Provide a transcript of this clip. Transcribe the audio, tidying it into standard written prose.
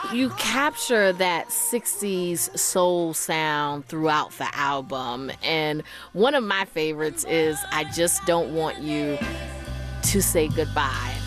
you capture that 60s soul sound throughout the album. And one of my favorites is I Just Don't Want You to Say Goodbye.